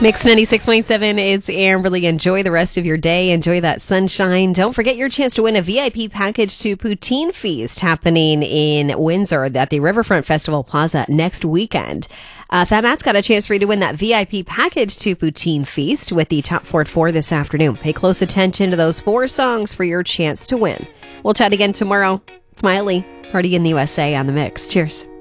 Mix 96.7, it's Amberly. Enjoy the rest of your day. Enjoy that sunshine. Don't forget your chance to win a VIP package to Poutine Feast happening in Windsor at the Riverfront Festival Plaza next weekend. Fat Matt's got a chance for you to win that VIP package to Poutine Feast with the Top 4 at 4 this afternoon. Pay close attention to those 4 songs for your chance to win. We'll chat again tomorrow. It's Miley, Party in the USA on the Mix. Cheers.